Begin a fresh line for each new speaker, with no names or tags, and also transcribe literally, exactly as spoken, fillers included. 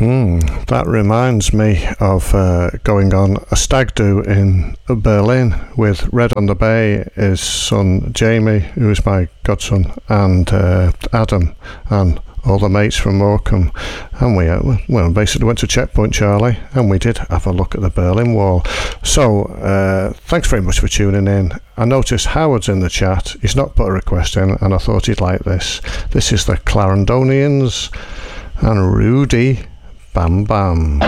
Hmm, that reminds me of uh, going on a stag do in Berlin with Red on the Bay, his son Jamie, who is my godson, and uh, Adam, and all the mates from Morecambe. And we uh, well basically went to Checkpoint Charlie, and we did have a look at the Berlin Wall. So uh, thanks very much for tuning in. I noticed Howard's in the chat. He's not put a request in, and I thought he'd like this. This is the Clarendonians and Rudy Bam Bam.